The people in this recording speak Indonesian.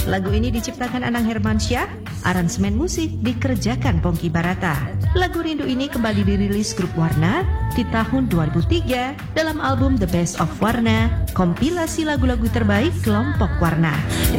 Lagu ini diciptakan Anang Hermansyah, aransemen musik dikerjakan Pongky Barata. Lagu Rindu ini kembali dirilis grup Warna di tahun 2003 dalam album The Best of Warna, kompilasi lagu-lagu terbaik kelompok Warna.